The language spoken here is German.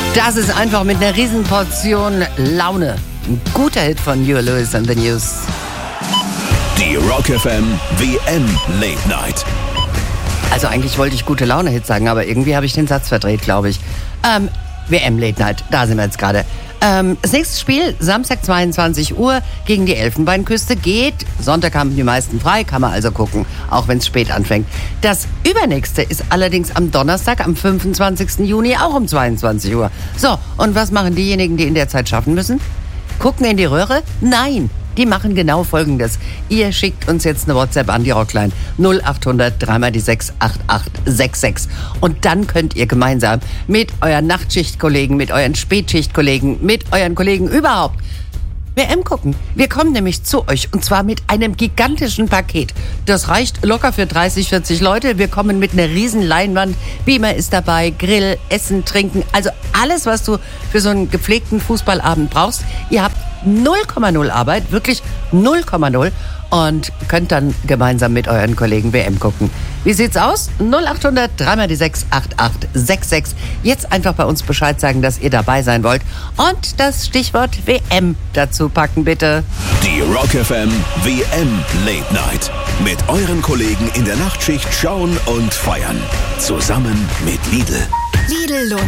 Das ist einfach mit einer Riesenportion Laune. Ein guter Hit von Huey Lewis and the News. Die Rock FM WM Late Night. Also eigentlich wollte ich gute Laune-Hit sagen, aber irgendwie habe ich den Satz verdreht, glaube ich. WM Late Night, da sind wir jetzt gerade. Das nächste Spiel, Samstag 22 Uhr gegen die Elfenbeinküste geht. Sonntag haben die meisten frei, kann man also gucken, auch wenn es spät anfängt. Das übernächste ist allerdings am Donnerstag, am 25. Juni, auch um 22 Uhr. So, und was machen diejenigen, die in der Zeit schaffen müssen? Gucken in die Röhre? Nein. Die machen genau Folgendes. Ihr schickt uns jetzt eine WhatsApp an die Rockline 0800 3 die 6 8866. Und dann könnt ihr gemeinsam mit euren Nachtschichtkollegen, mit euren Spätschichtkollegen, mit euren Kollegen überhaupt WM gucken. Wir kommen nämlich zu euch und zwar mit einem gigantischen Paket. Das reicht locker für 30, 40 Leute. Wir kommen mit einer riesen Leinwand. Beamer ist dabei, Grill, Essen, Trinken. Also alles, was du für so einen gepflegten Fußballabend brauchst. Ihr habt 0,0 Arbeit, wirklich 0,0 und könnt dann gemeinsam mit euren Kollegen WM gucken. Wie sieht's aus? 0800 3 die 6 8866. Jetzt einfach bei uns Bescheid sagen, dass ihr dabei sein wollt und das Stichwort WM dazu packen, bitte. Die Rock FM WM Late Night. Mit euren Kollegen in der Nachtschicht schauen und feiern. Zusammen mit Lidl. Lidl lohnt